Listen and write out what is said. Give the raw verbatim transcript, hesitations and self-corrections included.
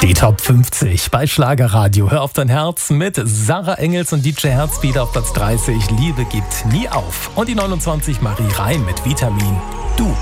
Die Top fünfzig bei Schlagerradio. Hör auf dein Herz mit Sarah Engels und D J Herzbeat auf Platz dreißig. Liebe gibt nie auf. Und die neunundzwanzig Marie Reim mit Vitamin. Du.